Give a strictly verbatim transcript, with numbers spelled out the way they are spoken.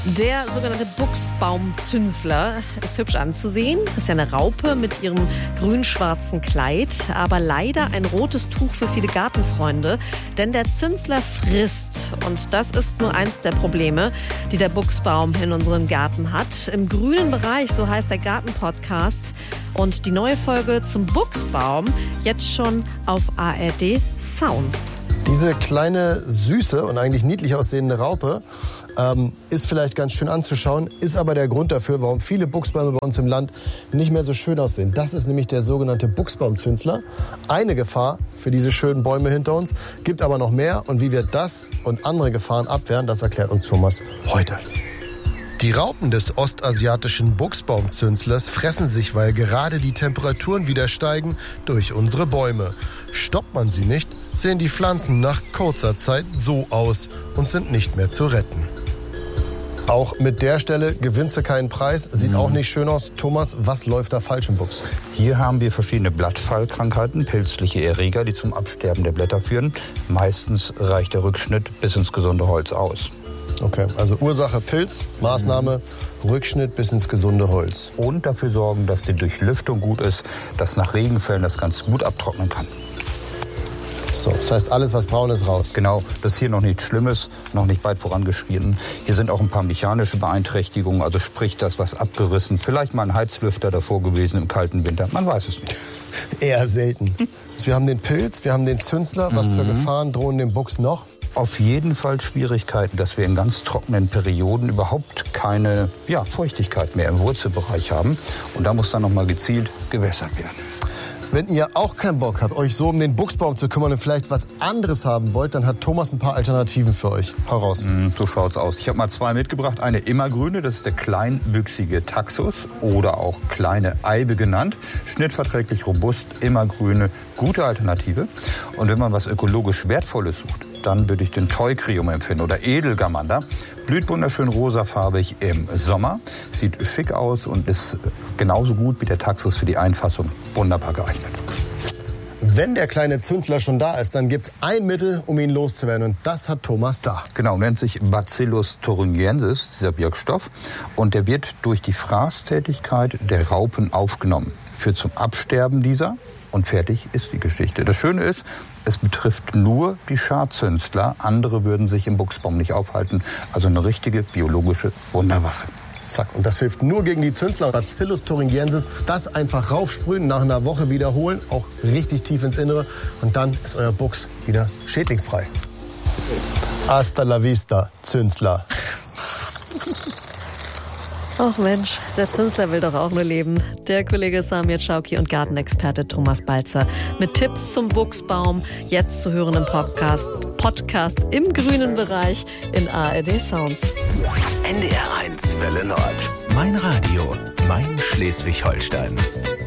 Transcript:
Der sogenannte Buchsbaumzünsler ist hübsch anzusehen. Ist ja eine Raupe mit ihrem grün-schwarzen Kleid, aber leider ein rotes Tuch für viele Gartenfreunde, denn der Zünsler frisst. Und das ist nur eins der Probleme, die der Buchsbaum in unserem Garten hat. Im grünen Bereich, so heißt der Garten-Podcast. Und die neue Folge zum Buchsbaum jetzt schon auf A R D Sounds. Diese kleine, süße und eigentlich niedlich aussehende Raupe ähm, ist vielleicht ganz schön anzuschauen, ist aber der Grund dafür, warum viele Buchsbäume bei uns im Land nicht mehr so schön aussehen. Das ist nämlich der sogenannte Buchsbaumzünsler. Eine Gefahr für diese schönen Bäume hinter uns, gibt aber noch mehr. Und wie wir das und andere Gefahren abwehren, das erklärt uns Thomas heute. Die Raupen des ostasiatischen Buchsbaumzünslers fressen sich, weil gerade die Temperaturen wieder steigen, durch unsere Bäume. Stoppt man sie nicht, sehen die Pflanzen nach kurzer Zeit so aus und sind nicht mehr zu retten. Auch mit der Stelle gewinnst du keinen Preis, sieht mhm. auch nicht schön aus. Thomas, was läuft da falsch im Buchs? Hier haben wir verschiedene Blattfallkrankheiten, pilzliche Erreger, die zum Absterben der Blätter führen. Meistens reicht der Rückschnitt bis ins gesunde Holz aus. Okay, also Ursache Pilz, Maßnahme mhm. Rückschnitt bis ins gesunde Holz. Und dafür sorgen, dass die Durchlüftung gut ist, dass nach Regenfällen das ganz gut abtrocknen kann. So, das heißt, alles, was braun ist, raus. Genau, das ist hier noch nichts Schlimmes, noch nicht weit vorangeschritten. Hier sind auch ein paar mechanische Beeinträchtigungen, also sprich das, was abgerissen. Vielleicht mal ein Heizlüfter davor gewesen im kalten Winter, man weiß es nicht. Eher selten. Wir haben den Pilz, wir haben den Zünsler. Was für Gefahren drohen dem Buchs noch? Auf jeden Fall Schwierigkeiten, dass wir in ganz trockenen Perioden überhaupt keine ja, Feuchtigkeit mehr im Wurzelbereich haben. Und da muss dann noch mal gezielt gewässert werden. Wenn ihr auch keinen Bock habt, euch so um den Buchsbaum zu kümmern und vielleicht was anderes haben wollt, dann hat Thomas ein paar Alternativen für euch. Hau raus. Mm, so schaut's aus. Ich habe mal zwei mitgebracht. Eine immergrüne, das ist der kleinwüchsige Taxus oder auch kleine Eibe genannt. Schnittverträglich, robust, immergrüne, gute Alternative. Und wenn man was ökologisch Wertvolles sucht, dann würde ich den Toikrium empfehlen oder Edelgamander. Blüht wunderschön rosafarbig im Sommer, sieht schick aus und ist genauso gut wie der Taxus für die Einfassung wunderbar geeignet. Wenn der kleine Zünsler schon da ist, dann gibt's ein Mittel, um ihn loszuwerden. Und das hat Thomas da. Genau, nennt sich Bacillus thuringiensis, dieser Wirkstoff. Und der wird durch die Fraßtätigkeit der Raupen aufgenommen. Führt zum Absterben dieser. Und fertig ist die Geschichte. Das Schöne ist, es betrifft nur die Scharzünsler. Andere würden sich im Buchsbaum nicht aufhalten. Also eine richtige biologische Wunderwaffe. Zack. Und das hilft nur gegen die Zünsler. Bacillus thuringiensis. Das einfach raufsprühen, nach einer Woche wiederholen. Auch richtig tief ins Innere. Und dann ist euer Buchs wieder schädlingsfrei. Hasta la vista, Zünsler. Ach Mensch, der Zünsler will doch auch nur leben. Der Kollege Samir Chowki und Gartenexperte Thomas Balzer mit Tipps zum Buchsbaum, jetzt zu hören im Podcast, Podcast im grünen Bereich in A R D Sounds. N D R eins Welle Nord. Mein Radio, mein Schleswig-Holstein.